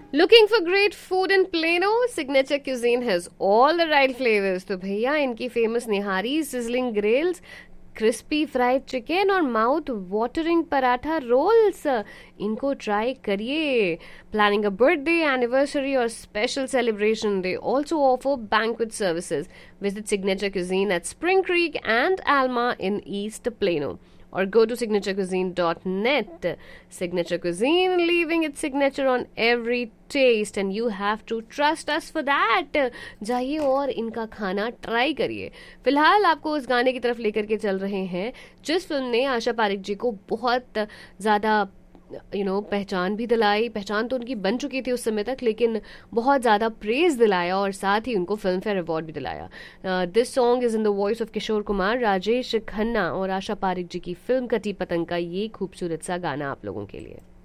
Looking for great food in Plano? Signature Cuisine has all the right flavors. तो भैया इनकी famous निहारी, sizzling grills, crispy fried chicken और mouth watering paratha roles इनको try करिए. Planning a birthday anniversary और special celebration, they also offer banquet services. Visit signature cuisine eight spring creek and Alma in East Plano, or go to signaturecuisine.net. Signature Cuisine, leaving its signature on every taste, and you have to trust us for that. जाइए और इनका खाना try करिए. फिलहाल आपको उस गाने की तरफ लेकर के चल रहे हैं जिस फिल्म ने आशा पारिक जी को बहुत ज़्यादा पहचान भी दिलाई. पहचान तो उनकी बन चुकी थी उस समय तक, लेकिन बहुत ज़्यादा प्रेज दिलाया और साथ ही उनको फिल्म फेयर अवार्ड भी दिलाया. This song is in the voice of Kishore Kumar, Rajesh Khanna और आशा पारिक जी की फिल्म कटी पतंग का ये खूबसूरत सा गाना आप लोगों के लिए.